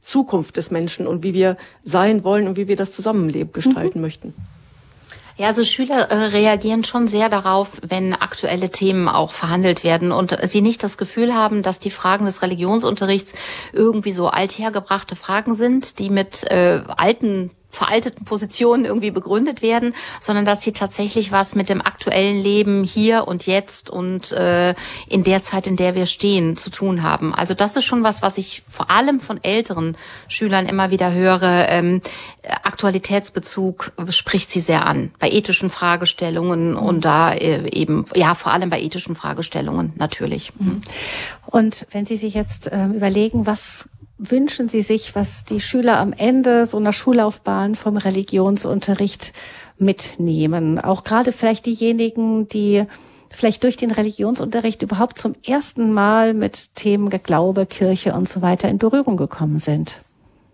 Zukunft des Menschen und wie wir sein wollen und wie wir das Zusammenleben gestalten möchten. Ja, also Schüler reagieren schon sehr darauf, wenn aktuelle Themen auch verhandelt werden und sie nicht das Gefühl haben, dass die Fragen des Religionsunterrichts irgendwie so althergebrachte Fragen sind, die mit veralteten Positionen irgendwie begründet werden, sondern dass sie tatsächlich was mit dem aktuellen Leben hier und jetzt und in der Zeit, in der wir stehen, zu tun haben. Also das ist schon was ich vor allem von älteren Schülern immer wieder höre. Aktualitätsbezug spricht sie sehr an. Bei ethischen Fragestellungen und da eben, ja, vor allem bei ethischen Fragestellungen natürlich. Und wenn Sie sich jetzt überlegen, was wünschen Sie sich, was die Schüler am Ende so einer Schullaufbahn vom Religionsunterricht mitnehmen? Auch gerade vielleicht diejenigen, die vielleicht durch den Religionsunterricht überhaupt zum ersten Mal mit Themen Glaube, Kirche und so weiter in Berührung gekommen sind.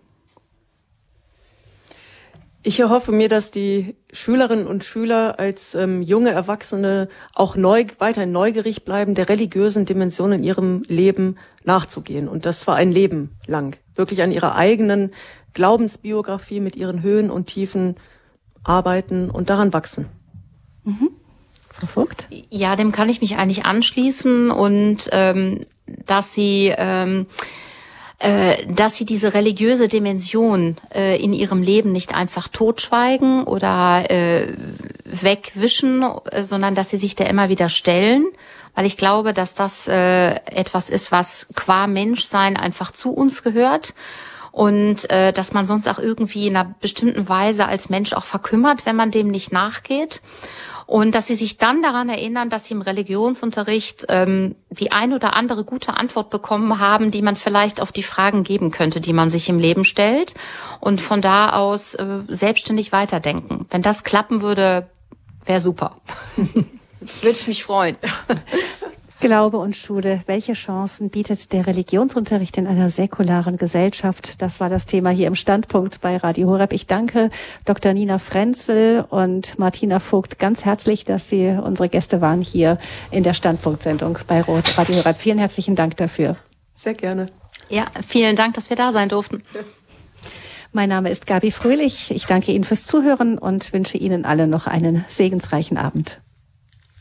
Ich erhoffe mir, dass die Schülerinnen und Schüler als junge Erwachsene auch weiterhin neugierig bleiben, der religiösen Dimension in ihrem Leben nachzugehen. Und das war ein Leben lang. Wirklich an ihrer eigenen Glaubensbiografie mit ihren Höhen und Tiefen arbeiten und daran wachsen. Frau Vogt? Ja, dem kann ich mich eigentlich anschließen und dass sie diese religiöse Dimension in ihrem Leben nicht einfach totschweigen oder wegwischen, sondern dass sie sich da immer wieder stellen, weil ich glaube, dass das etwas ist, was qua Menschsein einfach zu uns gehört und dass man sonst auch irgendwie in einer bestimmten Weise als Mensch auch verkümmert, wenn man dem nicht nachgeht. Und dass sie sich dann daran erinnern, dass sie im Religionsunterricht die ein oder andere gute Antwort bekommen haben, die man vielleicht auf die Fragen geben könnte, die man sich im Leben stellt. Und von da aus selbstständig weiterdenken. Wenn das klappen würde, wäre super. Würde ich mich freuen. Glaube und Schule. Welche Chancen bietet der Religionsunterricht in einer säkularen Gesellschaft? Das war das Thema hier im Standpunkt bei Radio Horeb. Ich danke Dr. Nina Frenzel und Martina Vogt ganz herzlich, dass Sie unsere Gäste waren hier in der Standpunktsendung bei Radio Horeb. Vielen herzlichen Dank dafür. Sehr gerne. Ja, vielen Dank, dass wir da sein durften. Mein Name ist Gabi Fröhlich. Ich danke Ihnen fürs Zuhören und wünsche Ihnen alle noch einen segensreichen Abend.